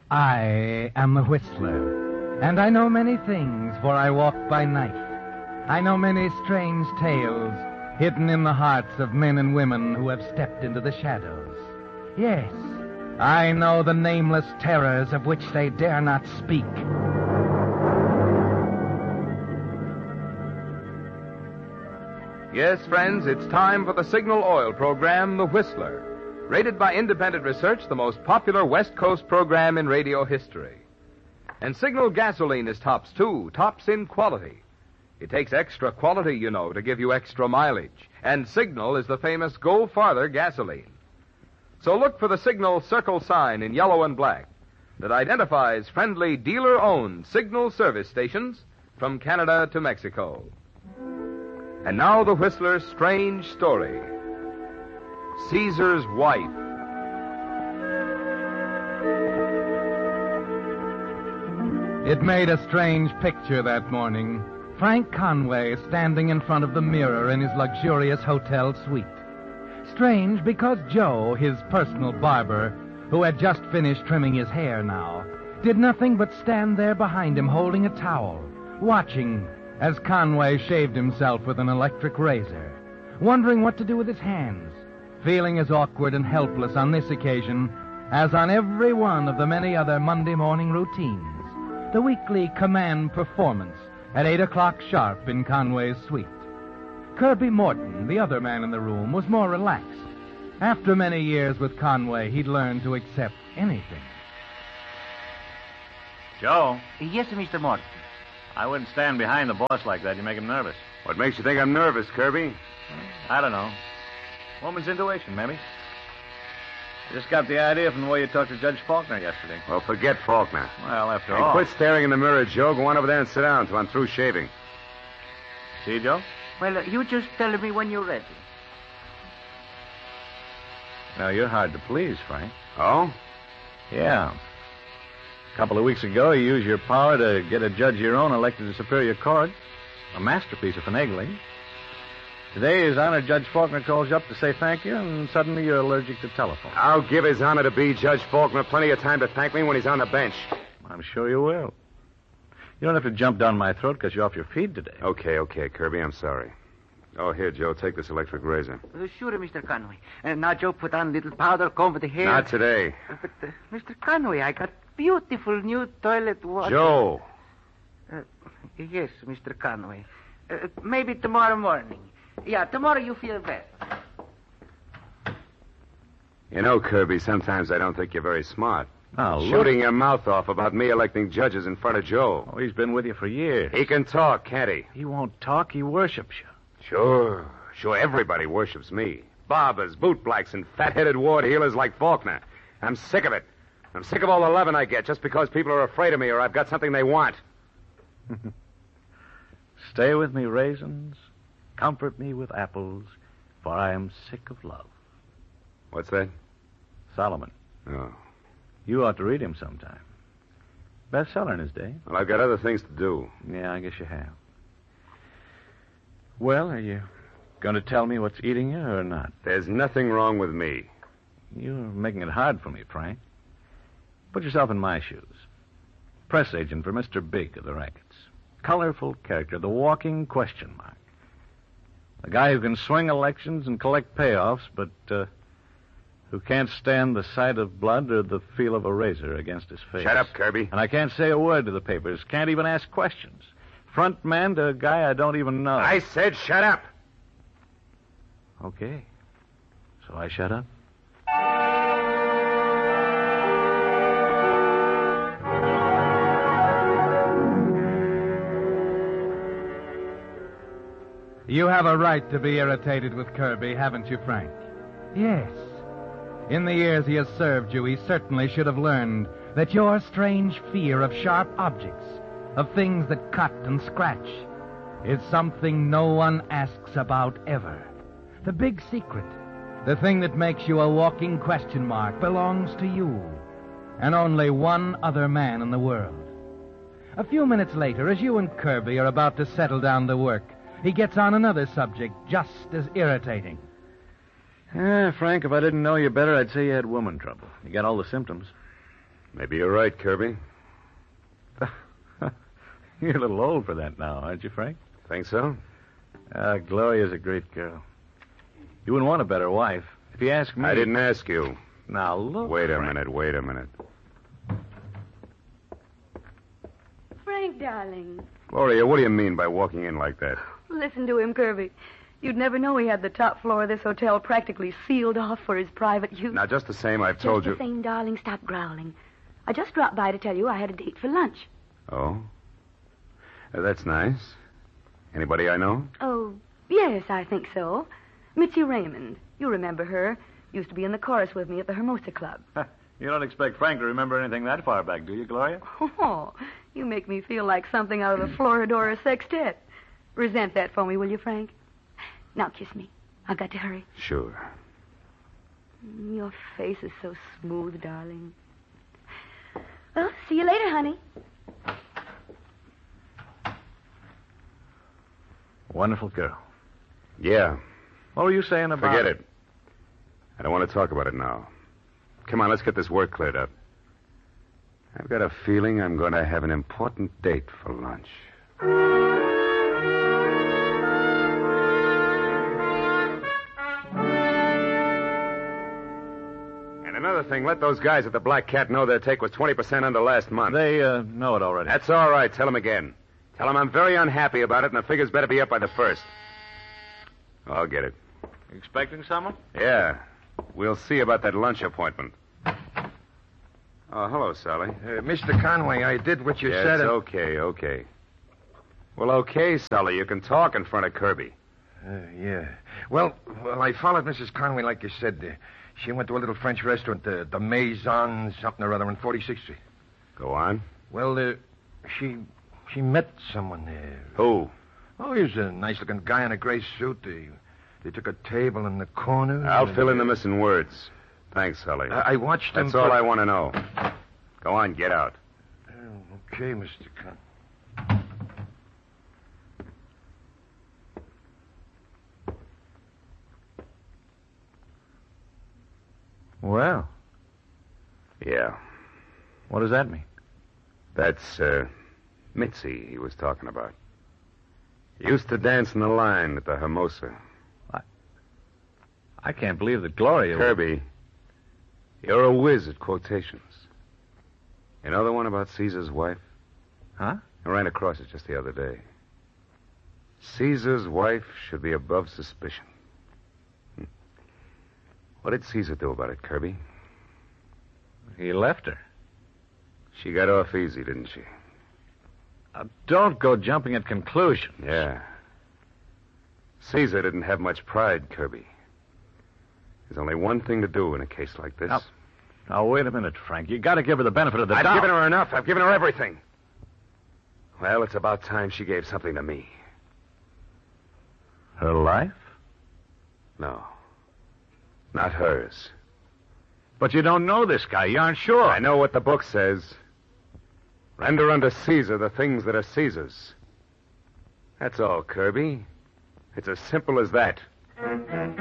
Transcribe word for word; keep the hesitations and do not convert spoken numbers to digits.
I am the Whistler, and I know many things, for I walk by night. I know many strange tales hidden in the hearts of men and women who have stepped into the shadows. Yes, I know the nameless terrors of which they dare not speak. Yes, friends, it's time for the Signal Oil program, The Whistler. Rated by independent research, the most popular West Coast program in radio history. And Signal gasoline is tops, too, tops in quality. It takes extra quality, you know, to give you extra mileage. And Signal is the famous Go Farther gasoline. So look for the Signal circle sign in yellow and black that identifies friendly dealer-owned Signal service stations from Canada to Mexico. And now the Whistler's strange story. Caesar's Wife. It made a strange picture that morning. Frank Conway standing in front of the mirror in his luxurious hotel suite. Strange because Joe, his personal barber, who had just finished trimming his hair now, did nothing but stand there behind him holding a towel, watching as Conway shaved himself with an electric razor, wondering what to do with his hands, feeling as awkward and helpless on this occasion as on every one of the many other Monday morning routines, the weekly command performance at eight o'clock sharp in Conway's suite. Kirby Morton, the other man in the room, was more relaxed. After many years with Conway, he'd learned to accept anything. Joe, Yes, Mister Morton. I wouldn't stand behind the boss like that. You make him nervous. What makes you think I'm nervous, Kirby? I don't know. Woman's intuition, maybe. I just got the idea from the way you talked to Judge Faulkner yesterday. Well, forget Faulkner. Well, after And all. quit staring in the mirror, Joe. Go on over there and sit down until I'm through shaving. See, Joe? Well, uh, you just tell me when you're ready. Now, you're hard to please, Frank. Oh? Yeah. A couple of weeks ago, you used your power to get a judge of your own elected to Superior Court. A masterpiece of finagling. Today, His Honor Judge Faulkner calls you up to say thank you, and suddenly you're allergic to telephone. I'll give His Honor to be Judge Faulkner plenty of time to thank me when he's on the bench. I'm sure you will. You don't have to jump down my throat because you're off your feed today. Okay, okay, Kirby, I'm sorry. Oh, here, Joe, take this electric razor. Uh, sure, Mister Conway. Uh, now, Joe, put on a little powder, comb the hair. Not today. Uh, but, uh, Mister Conway, I got beautiful new toilet water. Joe. Uh, yes, Mister Conway. Uh, maybe tomorrow morning. Yeah, tomorrow you feel better. You know, Kirby, sometimes I don't think you're very smart. Now, look. Shooting your mouth off about me electing judges in front of Joe. Oh, he's been with you for years. He can talk, can't he? He won't talk. He worships you. Sure. Sure, everybody worships me. Barbers, bootblacks, and fat-headed ward healers like Faulkner. I'm sick of it. I'm sick of all the loving I get just because people are afraid of me or I've got something they want. Stay with me, raisins. Comfort me with apples, for I am sick of love. What's that? Solomon. Oh. You ought to read him sometime. Bestseller in his day. Well, I've got other things to do. Yeah, I guess you have. Well, are you going to tell me what's eating you or not? There's nothing wrong with me. You're making it hard for me, Frank. Put yourself in my shoes. Press agent for Mister Big of the Rackets. Colorful character, the walking question mark. A guy who can swing elections and collect payoffs, but uh, who can't stand the sight of blood or the feel of a razor against his face. Shut up, Kirby. And I can't say a word to the papers. Can't even ask questions. Front man to a guy I don't even know. I said shut up. Okay. So I shut up? You have a right to be irritated with Kirby, haven't you, Frank? Yes. In the years he has served you, he certainly should have learned that your strange fear of sharp objects, of things that cut and scratch, is something no one asks about ever. The big secret, the thing that makes you a walking question mark, belongs to you and only one other man in the world. A few minutes later, as you and Kirby are about to settle down to work, he gets on another subject just as irritating. Yeah, Frank, if I didn't know you better, I'd say you had woman trouble. You got all the symptoms. Maybe you're right, Kirby. You're a little old for that now, aren't you, Frank? Think so? Uh, Gloria's a great girl. You wouldn't want a better wife. If you ask me... I didn't ask you. Now, look, Wait a Frank. minute, wait a minute. Frank, darling. Gloria, what do you mean by walking in like that? Listen to him, Kirby. You'd never know he had the top floor of this hotel practically sealed off for his private use. Now, just the same, I've Just told the you... same, darling, stop growling. I just dropped by to tell you I had a date for lunch. Oh? Uh, that's nice. Anybody I know? Oh, yes, I think so. Mitzi Raymond. You remember her. Used to be in the chorus with me at the Hermosa Club. You don't expect Frank to remember anything that far back, do you, Gloria? Oh, you make me feel like something out of the Floridora Sextet. Resent that for me, will you, Frank? Now kiss me. I've got to hurry. Sure. Mm, Your face is so smooth, darling. Well, see you later, honey. Wonderful girl. Yeah, What were you saying about... forget it. I don't want to talk about it now. Come on, let's get this work cleared up. I've got a feeling I'm going to have an important date for lunch. And another thing, let those guys at the Black Cat know their take was twenty percent under last month. They, uh, know it already. That's all right. Tell them again. Tell them I'm very unhappy about it, and the figures better be up by the first. I'll get it. Expecting someone? Yeah. We'll see about that lunch appointment. Oh, hello, Sally. Uh, Mister Conway, I did what you yeah, said. it's and- okay, okay. Well, okay, Sully. You can talk in front of Kirby. Uh, yeah. Well, well, I followed Missus Conway like you said. Uh, she went to a little French restaurant, uh, the Maison something or other on forty-sixth Street. Go on. Well, uh, she she met someone there. Who? Oh, he was a nice-looking guy in a gray suit. They, they took a table in the corner. I'll and, fill in the uh, missing words. Thanks, Sully. I, I watched them. That's all put- I want to know. Go on, get out. Oh, okay, Mister Con. Well, Yeah. what does that mean? That's, uh, Mitzi he was talking about. Used to dance in the line at the Hermosa. I can't believe that Gloria... Kirby, you're a whiz at quotations. You know the one about Caesar's wife? Huh? I ran across it just the other day. Caesar's wife should be above suspicion. Hm. What did Caesar do about it, Kirby? He left her. She got off easy, didn't she? Now, don't go jumping at conclusions. Yeah. Caesar didn't have much pride, Kirby. There's only one thing to do in a case like this. Now, now wait a minute, Frank. You got to give her the benefit of the I've doubt. given her enough. I've given her everything. Well, it's about time she gave something to me. Her life? No. Not hers. But you don't know this guy. You aren't sure. I know what the book says. Render unto Caesar the things that are Caesar's. That's all, Kirby. It's as simple as that.